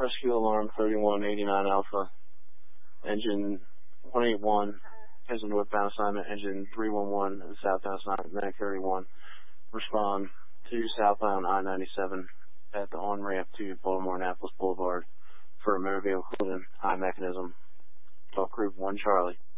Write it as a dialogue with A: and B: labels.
A: rescue alarm 3189 Alpha, engine 181, has a northbound assignment, engine 311, southbound assignment, Medic 31. Respond to southbound I-97 at the on-ramp to Baltimore-Annapolis Boulevard for a motor vehicle collision, high mechanism. Talk Group 1 Charlie.